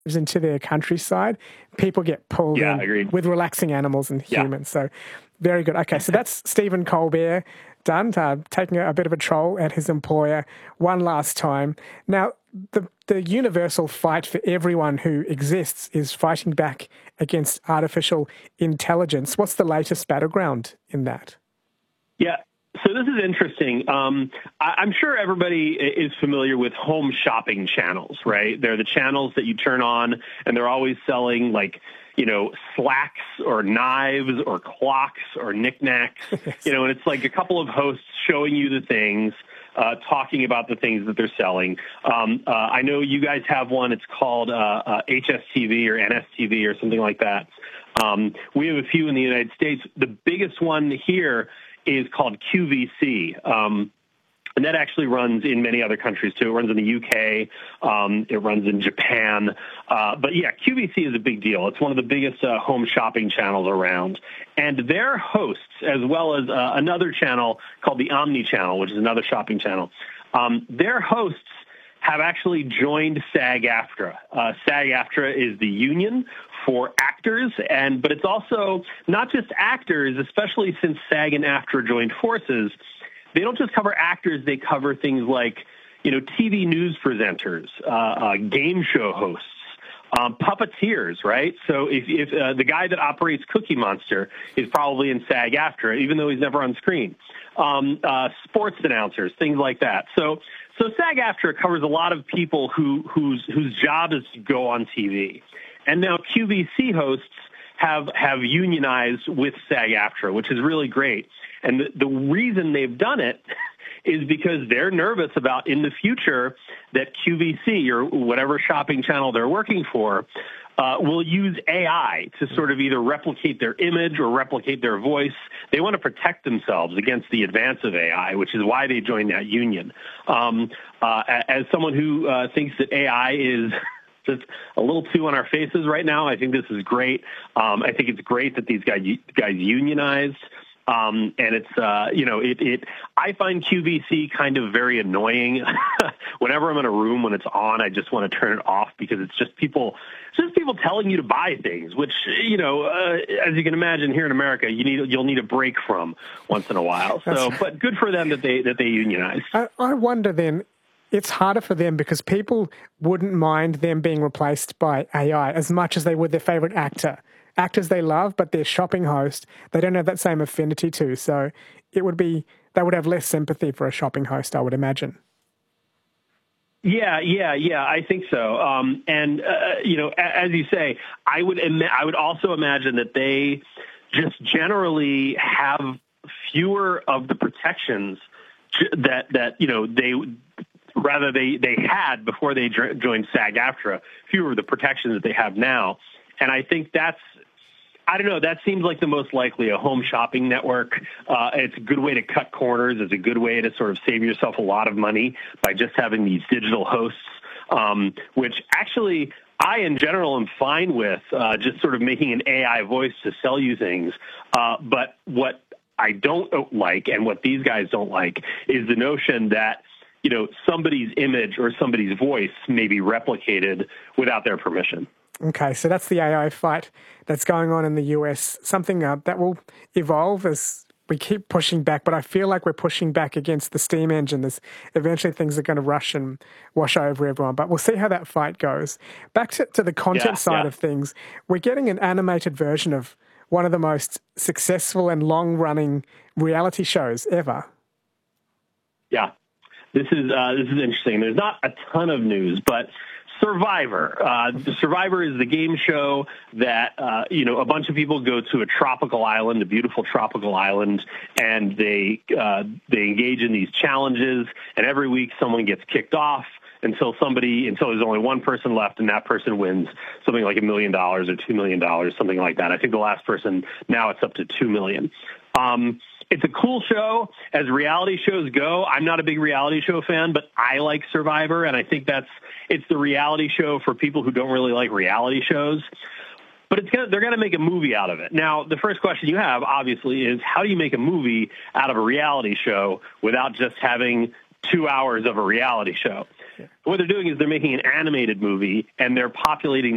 into their countryside, people get pulled in agreed. with relaxing animals and humans. So very good. Okay, so that's Stephen Colbert done, taking a bit of a troll at his employer one last time. Now, the universal fight for everyone who exists is fighting back against artificial intelligence. What's the latest battleground in that? Yeah. So this is interesting. I'm sure everybody is familiar with home shopping channels, right? They're the channels that you turn on, and they're always selling, like, you know, slacks or knives or clocks or knickknacks, you know, and it's like a couple of hosts showing you the things, talking about the things that they're selling. I know you guys have one. It's called HSTV or NSTV or something like that. We have a few in the United States. The biggest one here is called QVC. And that actually runs in many other countries, too. It runs in the UK. It runs in Japan. But, yeah, QVC is a big deal. It's one of the biggest home shopping channels around. And their hosts, as well as another channel called the Omni Channel, which is another shopping channel, their hosts have actually joined SAG-AFTRA. SAG-AFTRA is the union for actors, but it's also not just actors, especially since SAG and AFTRA joined forces. They don't just cover actors, they cover things like, you know, TV news presenters, game show hosts, puppeteers, right? So if the guy that operates Cookie Monster is probably in SAG-AFTRA, even though he's never on screen, sports announcers, things like that. So SAG-AFTRA covers a lot of people whose job is to go on TV. And now QVC hosts have unionized with SAG-AFTRA, which is really great. And the reason they've done it is because they're nervous about in the future that QVC or whatever shopping channel they're working for will use AI to sort of either replicate their image or replicate their voice. They want to protect themselves against the advance of AI, which is why they joined that union. As someone who thinks that AI is just a little too on our faces right now, I think this is great. I think it's great that these guys unionized. And it's, I find QVC kind of very annoying. Whenever I'm in a room when it's on, I just want to turn it off because it's just people telling you to buy things, which, you know, as you can imagine here in America, you'll need a break from once in a while. So, but good for them that they unionized. I wonder then, it's harder for them because people wouldn't mind them being replaced by AI as much as they would their favorite actor. Actors they love, but their shopping host, they don't have that same affinity to. So they would have less sympathy for a shopping host, I would imagine. Yeah, I think so. You know, as you say, I would also imagine that they just generally have fewer of the protections that you know, they had before they joined SAG-AFTRA, fewer of the protections that they have now. And I think I don't know, that seems like the most likely, a home shopping network. It's a good way to cut corners. It's a good way to sort of save yourself a lot of money by just having these digital hosts, which actually I, in general, am fine with, just sort of making an AI voice to sell you things. But what I don't like and what these guys don't like is the notion that, you know, somebody's image or somebody's voice may be replicated without their permission. Okay, so that's the AI fight that's going on in the US, something that will evolve as we keep pushing back, but I feel like we're pushing back against the steam engine. Eventually things are going to rush and wash over everyone, but we'll see how that fight goes. Back to the content side of things, we're getting an animated version of one of the most successful and long-running reality shows ever. Yeah, this is interesting. There's not a ton of news, but Survivor. Survivor is the game show that, you know, a bunch of people go to a tropical island, a beautiful tropical island, and they engage in these challenges, and every week someone gets kicked off until there's only one person left, and that person wins something like $1 million or $2 million, something like that. I think the last person, now it's up to $2 million. It's a cool show. As reality shows go, I'm not a big reality show fan, but I like Survivor, and I think it's the reality show for people who don't really like reality shows. But they're going to make a movie out of it. Now, the first question you have, obviously, is how do you make a movie out of a reality show without just having 2 hours of a reality show? Yeah. What they're doing is they're making an animated movie, and they're populating